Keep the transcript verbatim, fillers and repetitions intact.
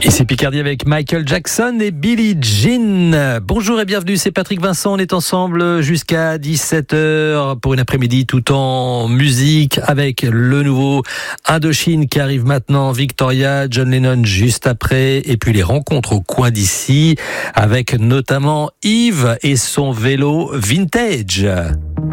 Et c'est Picardie avec Michael Jackson et Billie Jean. Bonjour et bienvenue, c'est Patrick Vincent. On est ensemble jusqu'à dix-sept heures pour une après-midi tout en musique avec le nouveau Indochine qui arrive maintenant, Victoria, John Lennon juste après, et puis les rencontres au coin d'ici avec notamment Yves et son vélo vintage.